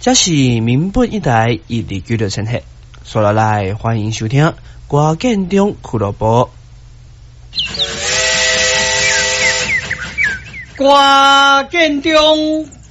这是民本一台一日娱乐生活，说落来欢迎收听歌建中俱乐部。 歌建中